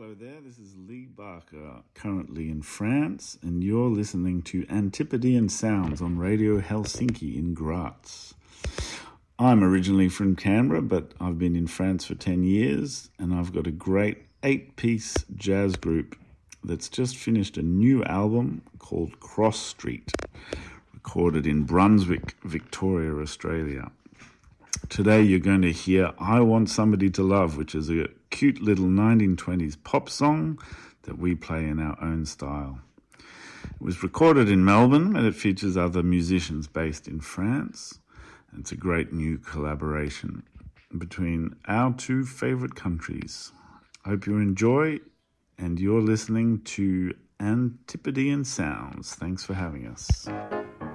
Hello there, this is Lee Barker, currently in France, and you're listening to Antipodean Sounds on Radio Helsinki in Graz. I'm originally from Canberra, but I've been in France for 10 years, and I've got a great 8-piece jazz group that's just finished a new album called Cross Street, recorded in Brunswick, Victoria, Australia. Today you're going to hear I Want Somebody to Love, which is a cute little 1920s pop song that we play in our own style. It was recorded in Melbourne and it features other musicians based in France. It's a great new collaboration between our two favourite countries. I hope you enjoy, and you're listening to Antipodean Sounds. Thanks for having us.